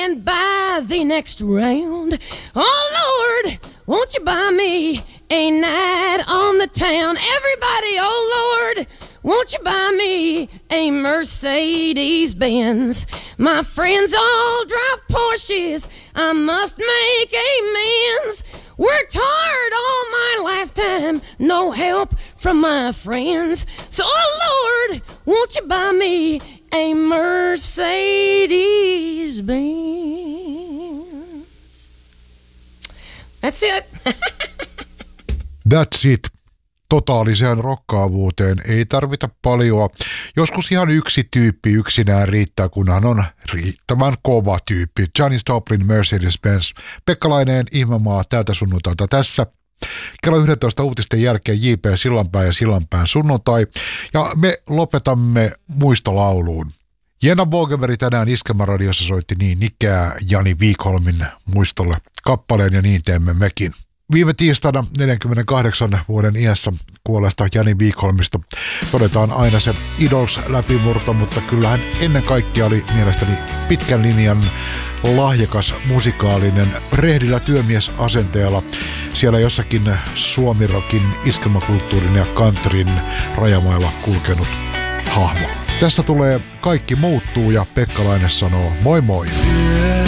and buy the next round. Oh Lord, won't you buy me a night on the town? Everybody, oh Lord, won't you buy me a Mercedes-Benz? My friends all drive Porsches, I must make amends. Worked hard all my lifetime, no help from my friends. So, oh Lord, won't you buy me a Mercedes-Benz? That's it. That's it. Totaaliseen rokkaavuuteen ei tarvita paljoa. Joskus ihan yksi tyyppi yksinään riittää, kunhan on riittävän kova tyyppi. Janis Joplin, Mercedes-Benz. Pekka Laineen Ihmemaa tältä sunnuntailta tässä. Kello 11 uutisten jälkeen J.P. Sillanpää ja Sillanpään sunnuntai. Ja me lopetamme muistolauluun. Jenna Bogenberg tänään Iskelmäradiossa soitti niin ikää Jani Wikholmin muistolle kappaleen ja niin teemme mekin. Viime tiistaina 48 vuoden iässä kuolleesta Jani Wikholmista todetaan aina se Idols-läpimurto, mutta kyllähän ennen kaikkea oli mielestäni pitkän linjan lahjakas musikaalinen rehdillä työmiesasenteella siellä jossakin suomirokin, iskelmäkulttuurin ja countryn rajamailla kulkenut hahmo. Tässä tulee Kaikki muuttuu ja Pekka Laine sanoo moi moi.